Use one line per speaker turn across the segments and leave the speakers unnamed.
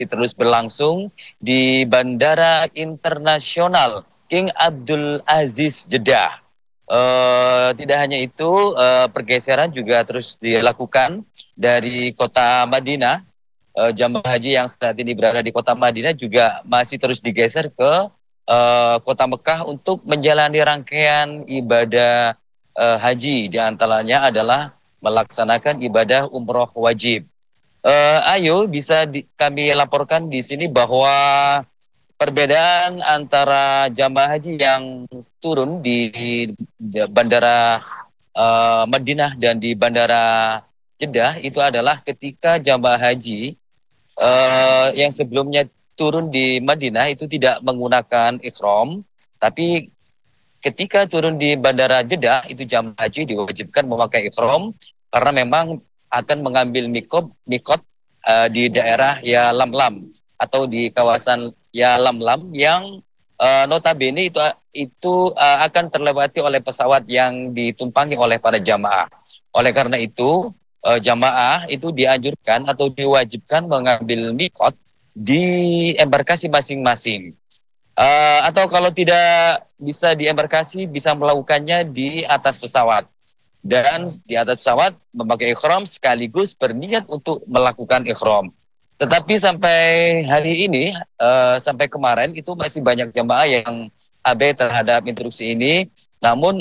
terus berlangsung di Bandara Internasional King Abdul Aziz Jeddah. Tidak hanya itu, pergeseran juga terus dilakukan dari kota Madinah. Jamaah haji yang saat ini berada di kota Madinah juga masih terus digeser ke kota Mekah untuk menjalani rangkaian ibadah haji. Di antaranya adalah melaksanakan ibadah umroh wajib. Ayo bisa kami laporkan di sini bahwa perbedaan antara jamaah haji yang turun di bandara Madinah dan di bandara Jeddah itu adalah ketika jamaah haji yang sebelumnya turun di Madinah itu tidak menggunakan ikhram, tapi ketika turun di bandara Jeddah itu jamaah haji diwajibkan memakai ikhram karena memang akan mengambil mikot di daerah Ya Lamlam atau di kawasan Ya Lamlam yang notabene itu akan terlewati oleh pesawat yang ditumpangi oleh para jamaah. Oleh karena itu jamaah itu dianjurkan atau diwajibkan mengambil mikot di embarkasi masing-masing. Atau kalau tidak bisa di embarkasi, bisa melakukannya di atas pesawat. Dan di atas pesawat memakai ikhram sekaligus berniat untuk melakukan ikhram. Tetapi sampai hari ini, sampai kemarin itu masih banyak jamaah yang abai terhadap instruksi ini. Namun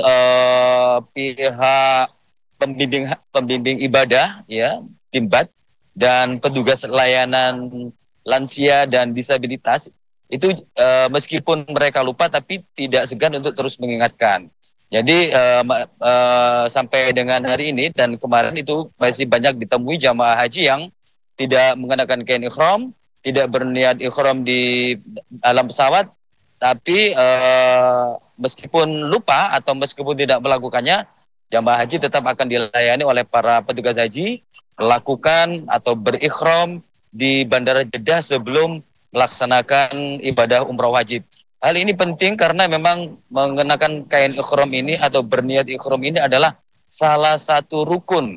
pihak pembimbing ibadah, ya, Timbat dan petugas layanan lansia dan disabilitas itu meskipun mereka lupa tapi tidak segan untuk terus mengingatkan. Jadi sampai dengan hari ini dan kemarin itu masih banyak ditemui jamaah haji yang tidak mengenakan kain ikhram, tidak berniat ikhram di dalam pesawat, tapi meskipun lupa atau meskipun tidak melakukannya, jamaah haji tetap akan dilayani oleh para petugas haji melakukan atau berikhram di Bandara Jeddah sebelum melaksanakan ibadah umrah wajib. Hal ini penting karena memang mengenakan kain ikhram ini atau berniat ikhram ini adalah salah satu rukun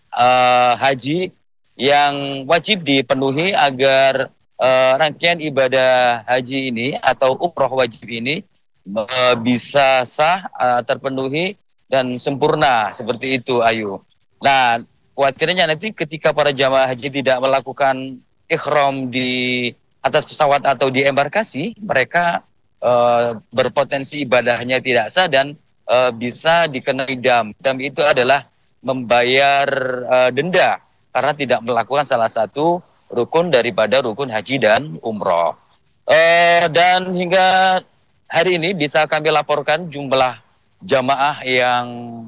haji yang wajib dipenuhi agar rangkaian ibadah haji ini atau umrah wajib ini bisa sah, terpenuhi dan sempurna seperti itu, Ayu. Nah, khawatirnya nanti ketika para jamaah haji tidak melakukan ikhram di atas pesawat atau di embarkasi, mereka berpotensi ibadahnya tidak sah dan bisa dikenai dam. Dam itu adalah membayar denda karena tidak melakukan salah satu rukun daripada rukun haji dan umroh. Dan hingga hari ini bisa kami laporkan jumlah jamaah yang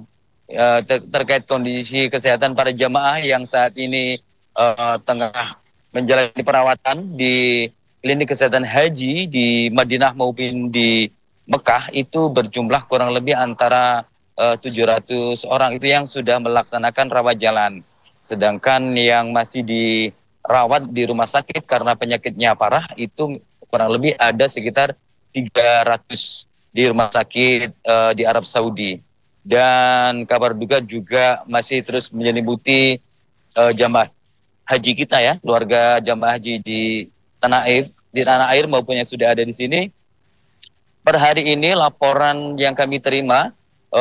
terkait kondisi kesehatan para jamaah yang saat ini tengah menjalani perawatan di klinik kesehatan haji di Madinah maupun di Mekah itu berjumlah kurang lebih antara 700 orang itu yang sudah melaksanakan rawat jalan. Sedangkan yang masih dirawat di rumah sakit karena penyakitnya parah itu kurang lebih ada sekitar 300 di rumah sakit di Arab Saudi. Dan kabar duka juga masih terus menyelimuti jamaah haji kita ya, keluarga jamaah haji di tanah air maupun yang sudah ada di sini. Per hari ini laporan yang kami terima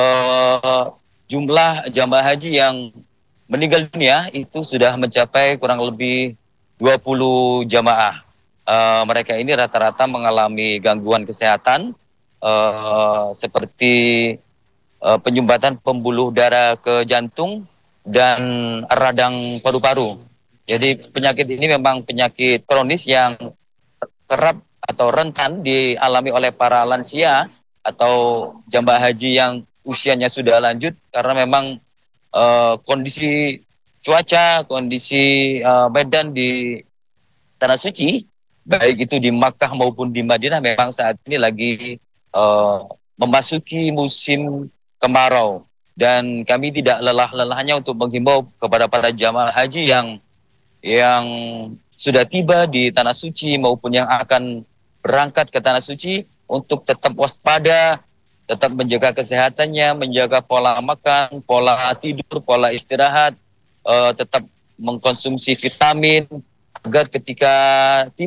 jumlah jamaah haji yang meninggal dunia itu sudah mencapai kurang lebih 20 jamaah. Mereka ini rata-rata mengalami gangguan kesehatan seperti penyumbatan pembuluh darah ke jantung dan radang paru-paru. Jadi penyakit ini memang penyakit kronis yang kerap atau rentan dialami oleh para lansia atau jamaah haji yang usianya sudah lanjut karena memang kondisi cuaca, kondisi medan di Tanah Suci, baik itu di Makkah maupun di Madinah memang saat ini lagi memasuki musim kemarau. Dan kami tidak lelah-lelahnya untuk menghimbau kepada para jamaah haji yang sudah tiba di Tanah Suci maupun yang akan berangkat ke Tanah Suci untuk tetap waspada, tetap menjaga kesehatannya, menjaga pola makan, pola tidur, pola istirahat, tetap mengkonsumsi vitamin agar ketika tiba